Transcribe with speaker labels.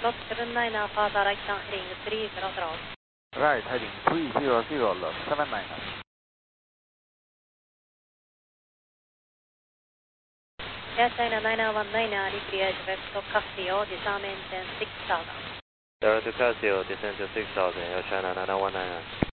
Speaker 1: Lost 79er, further right down heading 300.
Speaker 2: Right, heading 300, lost 79er.
Speaker 1: Air China 9019, deviate left to Casio, disarm engine 6000.
Speaker 3: Direct to Casio, descend to 6000, Air China 9019.